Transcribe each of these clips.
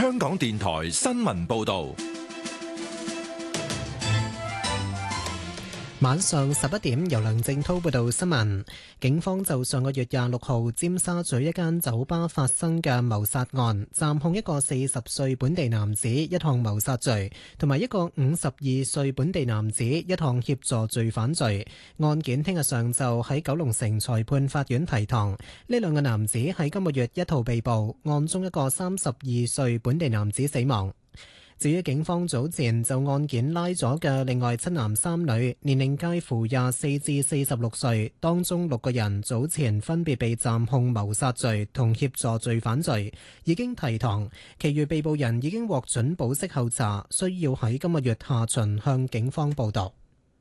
香港電台新聞報道。 晚上11點，由梁正滔報道新聞。警方就上個月26號尖沙咀一間酒吧發生嘅謀殺案，暫控一個40歲本地男子一項謀殺罪，同埋一個52歲本地男子一項協助罪犯罪。案件聽日上晝喺九龍城裁判法院提堂。呢兩個男子喺今個月1號被捕，案中一個32歲本地男子死亡。至於警方早前就案件拉咗嘅另外7男3女，年齡介乎24至46歲，當中6個人早前分別被暫控謀殺罪同協助罪犯罪，已經提堂。其餘被捕人已經獲准保釋候查，需要喺今個月下旬向警方報到。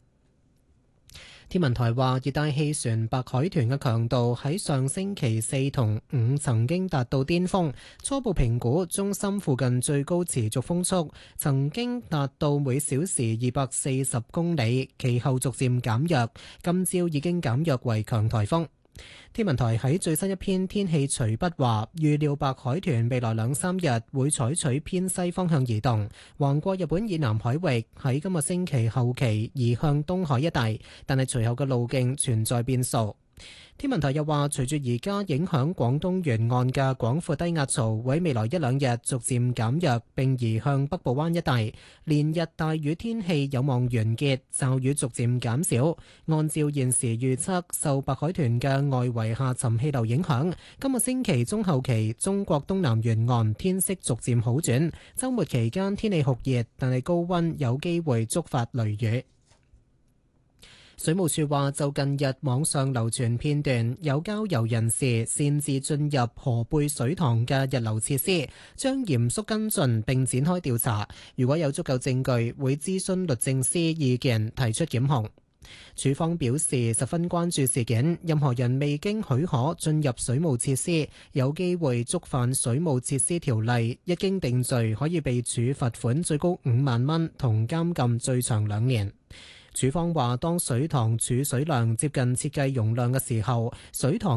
天文台話，熱帶氣旋白海豚嘅強度喺上星期4同5曾經達到巔峰，初步評估中心附近最高持續風速曾經達到每小時240公里，其後逐漸減弱，今朝已經減弱為強颱風。天文台喺最新一篇天氣隨筆話，預料白海豚未來2-3日會採取偏西方向移動，橫過日本以南海域，喺今個星期後期移向東海一帶，但係隨後嘅路徑存在變數。天文台又話，隨住而家影響廣東沿岸嘅廣闊低壓槽喺未來1-2日逐漸減弱，並移向北部灣一帶，連日大雨天氣有望完結，驟雨逐漸減少。按照現時預測，受白海豚嘅外圍下沉氣流影響，今個星期中後期中國東南沿岸天色逐漸好轉，週末期間天氣酷熱，但係高溫有機會觸發雷雨。水務署話，就近日網上流傳片段，有郊遊人士擅自進入河背水塘嘅日流設施，將嚴肅跟進並展開調查。如果有足夠證據，會諮詢律政司意見，提出檢控。署方表示十分關注事件，任何人未經許可進入水務設施，有機會觸犯水務設施條例，一經定罪可以被處罰款最高5萬蚊同監禁最長2年。署方話，當水塘儲水量接近設計容量嘅時候，水塘